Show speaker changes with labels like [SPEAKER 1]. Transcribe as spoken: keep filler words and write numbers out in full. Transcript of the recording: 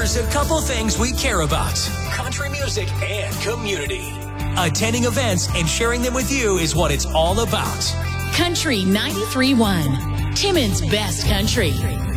[SPEAKER 1] There's a couple things we care about: country music and community. Attending events and sharing them with you is what it's all about.
[SPEAKER 2] Country ninety-three point one, Timmins Best Country.